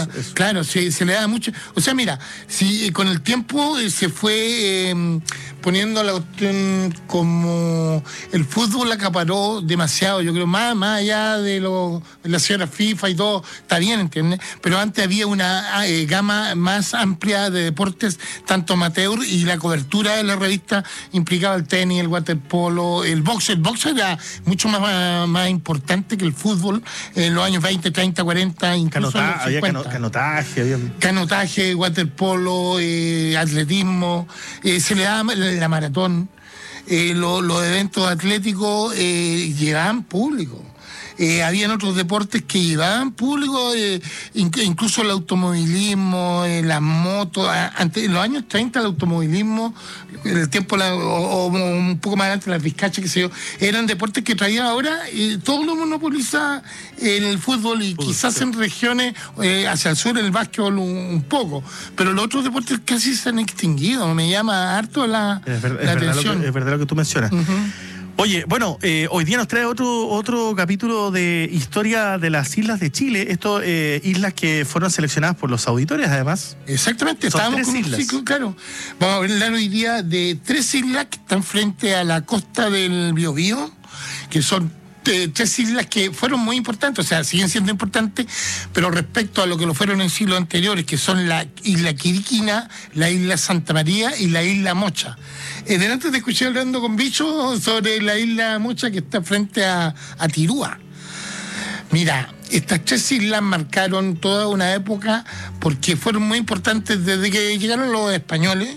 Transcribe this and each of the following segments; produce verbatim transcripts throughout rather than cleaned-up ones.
da, claro, se, se le da mucho. O sea, mira, si con el tiempo se fue eh, poniendo la cuestión como el fútbol acaparó demasiado, yo creo, más, más allá de lo de la señora FIFA y todo, está bien, ¿entiendes? Pero antes había una eh, gama más amplia de deportes, tanto amateur, y la cobertura de la revista implicaba el tenis, el waterpolo, el box. El box era mucho más, más, más importante que el fútbol en los años veinte, treinta, cuarenta, incluso Canota, en los cincuenta. había canotaje, había... Canotaje, waterpolo, eh, atletismo, eh, se le daba la maratón, eh, lo, los eventos atléticos eh, llevaban público. Eh, habían otros deportes que llevaban público, eh, incluso el automovilismo, eh, las motos. Ante, en los años treinta el automovilismo, en el tiempo la, o, o un poco más adelante las vizcachas, que sé yo, eran deportes que traían ahora, eh, todo lo monopoliza el fútbol y fútbol, quizás sí. En regiones eh, hacia el sur el básquetbol un, un poco, pero los otros deportes casi se han extinguido. Me llama harto la, es ver, la es atención. Verdad lo que, es verdad lo que tú mencionas. Uh-huh. Oye, bueno, eh, hoy día nos trae otro otro capítulo de historia de las islas de Chile. Esto, eh, islas que fueron seleccionadas por los auditores, además. Exactamente, son estábamos tres con islas. Un ciclo, claro. Vamos a hablar hoy día de tres islas que están frente a la costa del Biobío, que son eh, tres islas que fueron muy importantes, o sea, siguen siendo importantes, pero respecto a lo que lo fueron en siglos anteriores, que son la isla Quiriquina, la isla Santa María y la isla Mocha. Eh, delante te escuché hablando con Bicho sobre la isla Mocha, que está frente a, a Tirúa. Mira, estas tres islas marcaron toda una época porque fueron muy importantes desde que llegaron los españoles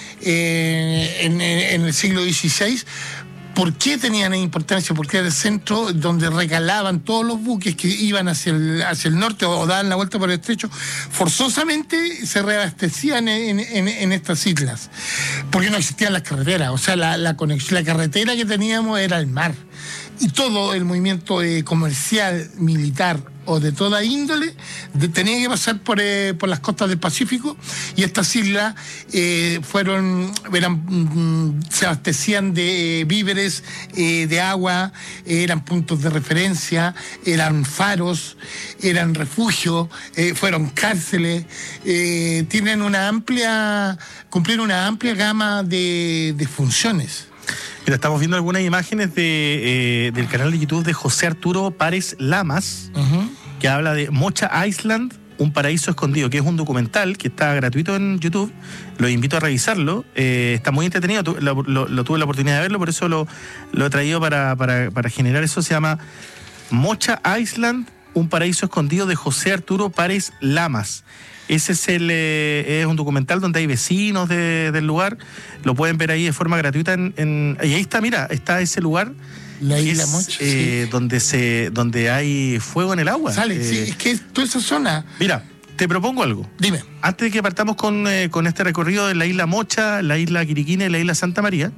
eh, en, en el siglo dieciséis. ¿Por qué tenían importancia? Porque era el centro donde recalaban todos los buques que iban hacia el, hacia el norte o daban la vuelta por el estrecho. Forzosamente se reabastecían en, en, en estas islas, porque no existían las carreteras. O sea, la, la conexión, la carretera que teníamos era el mar. Y todo el movimiento eh, comercial, militar o de toda índole de, tenía que pasar por, eh, por las costas del Pacífico, y estas islas eh, fueron eran mm, se abastecían de eh, víveres, eh, de agua, eh, eran puntos de referencia, eran faros, eran refugios, eh, fueron cárceles, eh, tienen una amplia cumplieron una amplia gama de, de funciones. Mira, estamos viendo algunas imágenes de, eh, del canal de YouTube de José Arturo Párez Lamas, uh-huh. que habla de Mocha Island, un paraíso escondido, que es un documental que está gratuito en YouTube. Los invito a revisarlo. Eh, está muy entretenido, tu, lo, lo, lo tuve la oportunidad de verlo, por eso lo, lo he traído para, para, para generar eso. Se llama Mocha Island, un paraíso escondido, de José Arturo Párez Lamas. Ese es el eh, es un documental donde hay vecinos de, del lugar. Lo pueden ver ahí de forma gratuita. En, en, y ahí está, mira, está ese lugar. La isla Mocha, eh, sí. donde se donde hay fuego en el agua. Sale, eh, sí, es que es toda esa zona. Mira, te propongo algo. Dime. Antes de que partamos con, eh, con este recorrido de la isla Mocha, la isla Quiriquina y la isla Santa María,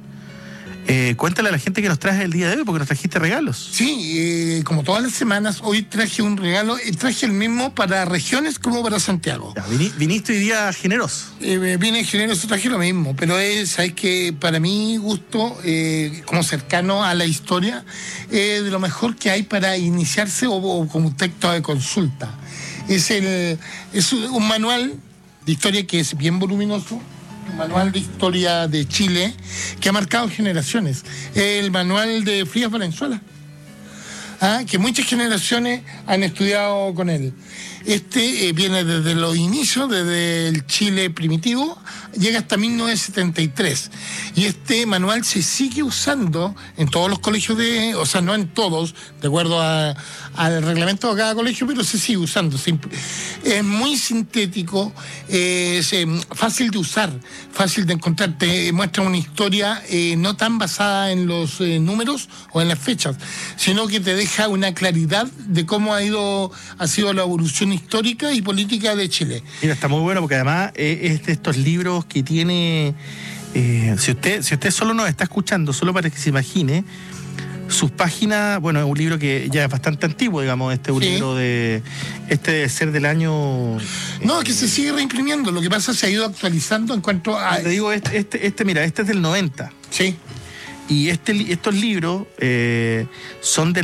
Eh, cuéntale a la gente que nos traes el día de hoy, porque nos trajiste regalos. Sí, eh, como todas las semanas, hoy traje un regalo, y traje el mismo para regiones como para Santiago. Ya, vini, viniste hoy día generoso. Eh, vine generoso, traje lo mismo, pero es, sabes que para mi gusto, eh, como cercano a la historia, eh, de lo mejor que hay para iniciarse o, o como un texto de consulta. Es, el, es un manual de historia que es bien voluminoso, un manual de historia de Chile que ha marcado generaciones. El manual de Frías Valenzuela, ¿ah? que muchas generaciones han estudiado con él. Este eh, viene desde los inicios, desde el Chile primitivo, llega hasta mil novecientos setenta y tres. Y este manual se sigue usando en todos los colegios de, o sea, no en todos, de acuerdo a, al reglamento de cada colegio, pero se sigue usando. Es muy sintético, es eh, fácil de usar, fácil de encontrar. Te muestra una historia eh, no tan basada en los eh, números o en las fechas, sino que te deja una claridad de cómo ha ido, ha sido la evolución histórica y política de Chile. Mira, está muy bueno porque además eh, es de estos libros que tiene, eh, si usted si usted solo nos está escuchando, solo para que se imagine, sus páginas, bueno, es un libro que ya es bastante antiguo, digamos, este es un sí. libro de, este debe ser del año... No, eh, que se sigue reimprimiendo, lo que pasa es que se ha ido actualizando en cuanto a... Te digo, este, este, este mira, este es del noventa. Sí. Y este, estos libros eh, son de la...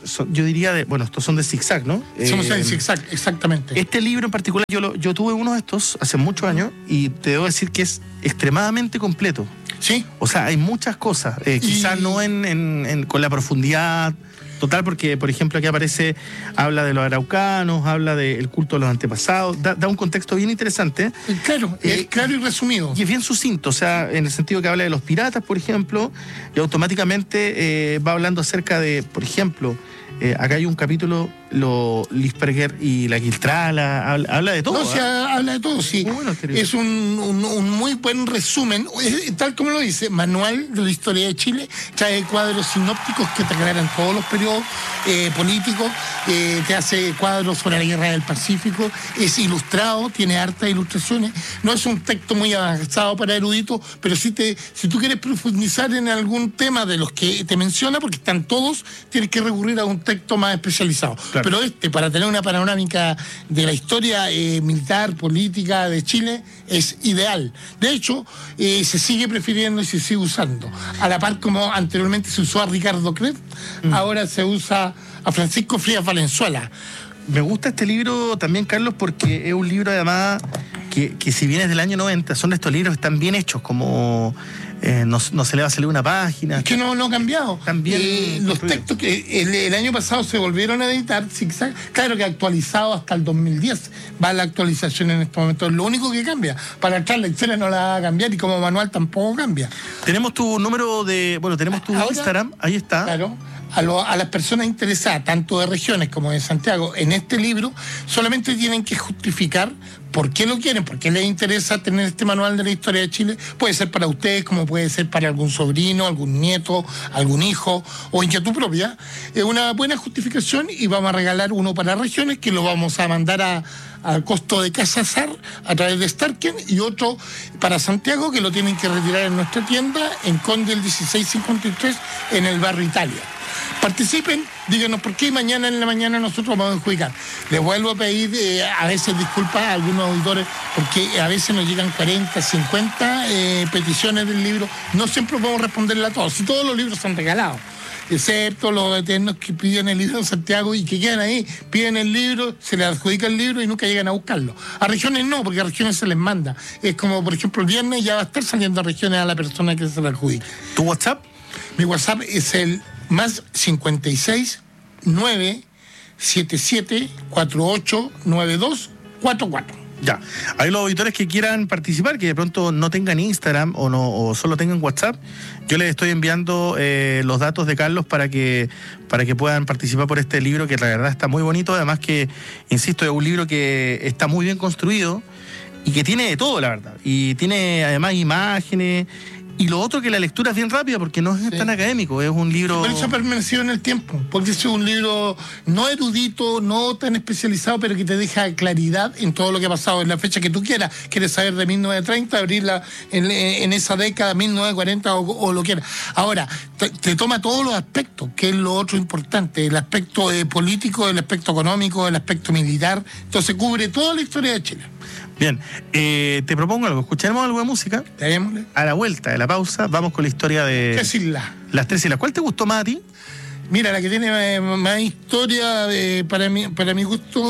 son, yo diría, de, bueno, estos son de Zigzag, ¿no? Somos Eh, de Zigzag, exactamente. Este libro en particular, yo, lo, yo tuve uno de estos hace muchos años y te debo decir que es extremadamente completo. Sí. O sea, hay muchas cosas, eh, quizás Y- no en, en- en- con la profundidad total, porque, por ejemplo, aquí aparece, habla de los araucanos, habla del culto de los antepasados, da, da un contexto bien interesante. Claro, Eh, es claro y resumido. Y es bien sucinto, o sea, en el sentido que habla de los piratas, por ejemplo, y automáticamente eh, va hablando acerca de, por ejemplo, eh, acá hay un capítulo, lo Lisperger y la Quiltrala, habla, habla de todo. No, se ¿ah? habla de todo, sí. Muy bueno este libro. Es un, un- un muy buen resumen, es, tal como lo dice, manual de la historia de Chile, trae cuadros sinópticos que te aclaran todos los periodos eh, políticos, eh, te hace cuadros sobre la guerra del Pacífico, es ilustrado, tiene hartas ilustraciones, no es un texto muy avanzado para eruditos, pero si, te, si tú quieres profundizar en algún tema de los que te menciona, porque están todos, tienes que recurrir a un texto más especializado. Claro. Pero este, para tener una panorámica de la historia eh, militar, política de Chile, es ideal. De hecho, eh, se sigue prefiriendo y se sigue usando. A la par como anteriormente se usó a Ricardo Cret, mm. ahora se usa a Francisco Frías Valenzuela. Me gusta este libro también, Carlos, porque es un libro además que, que si bien es del año noventa, son de estos libros que están bien hechos, como eh, no, no se le va a salir una página. Es que no, no ha cambiado. También Eh, los textos que el, el año pasado se volvieron a editar, Zigzag, claro que actualizado hasta el dos mil diez, va la actualización en este momento, es lo único que cambia. Para atrás la historia no la va a cambiar y como manual tampoco cambia. Tenemos tu número de, bueno, tenemos tu Ahora, Instagram, ahí está. Claro. A, lo, a las personas interesadas, tanto de regiones como de Santiago, en este libro, solamente tienen que justificar por qué lo quieren, por qué les interesa tener este manual de la historia de Chile. Puede ser para ustedes, como puede ser para algún sobrino, algún nieto, algún hijo o inquietud propia. Es una buena justificación y vamos a regalar uno para regiones que lo vamos a mandar a al costo de Casa Sar a través de Starken y otro para Santiago que lo tienen que retirar en nuestra tienda en Conde el dieciséis cincuenta y tres en el barrio Italia. Participen, díganos por qué mañana en la mañana nosotros vamos a adjudicar. Les vuelvo a pedir eh, a veces disculpas a algunos auditores porque a veces nos llegan cuarenta, cincuenta eh, peticiones del libro. No siempre podemos responderle a todos. Si todos los libros son regalados, excepto los eternos que piden el libro en Santiago y que quedan ahí, piden el libro, se les adjudica el libro y nunca llegan a buscarlo. A regiones no, porque a regiones se les manda. Es como, por ejemplo, el viernes ya va a estar saliendo a regiones a la persona que se le adjudica. ¿Tu WhatsApp? Mi WhatsApp es el más cincuenta y seis nueve siete siete cuatro ocho nueve dos cuatro cuatro. Ya, hay los auditores que quieran participar, que de pronto no tengan Instagram o no o solo tengan WhatsApp. Yo les estoy enviando eh, los datos de Carlos para que para que puedan participar por este libro, que la verdad está muy bonito. Además que, insisto, es un libro que está muy bien construido y que tiene de todo, la verdad. Y tiene además imágenes. Y lo otro, que la lectura es bien rápida porque no es Sí. tan académico, es un libro... Por eso ha permanecido en el tiempo, porque es un libro no erudito, no tan especializado, pero que te deja claridad en todo lo que ha pasado en la fecha que tú quieras. Quieres saber de mil novecientos treinta, abrirla en, en esa década, mil novecientos cuarenta o, o lo quieras. Ahora, te, te toma todos los aspectos, que es lo otro importante, el aspecto eh, político, el aspecto económico, el aspecto militar. Entonces cubre toda la historia de Chile. Bien, eh, te propongo algo, escucharemos algo de música. Démosle. A la vuelta de la pausa vamos con la historia de ¿Qué decirla? las tres islas. ¿Cuál te gustó más a ti? Mira, la que tiene eh, más historia eh, para, mi, para mi gusto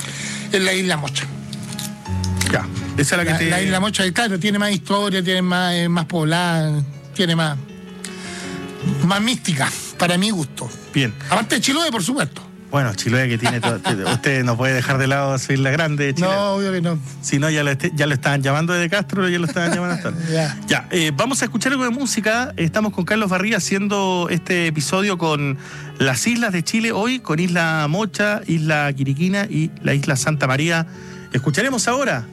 es la Isla Mocha. Ya, esa es la que La, te... la Isla Mocha, claro, tiene más historia, tiene más, eh, más poblada, tiene más, más mística, para mi gusto. Bien. Aparte de Chiloé, por supuesto. Bueno, Chiloé que tiene... todo- usted no puede dejar de lado su isla grande de Chile. No, obvio que no. Si no, ya lo, este- ya lo estaban llamando desde Castro, ya lo estaban llamando hasta ahora. Ya. Ya, eh, vamos a escuchar algo de música. Estamos con Carlos Barría haciendo este episodio con las islas de Chile hoy, con Isla Mocha, Isla Quiriquina y la Isla Santa María. Escucharemos ahora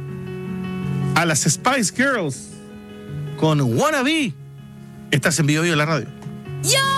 a las Spice Girls con Wanna Be. Estás en Video Video de la radio. Yo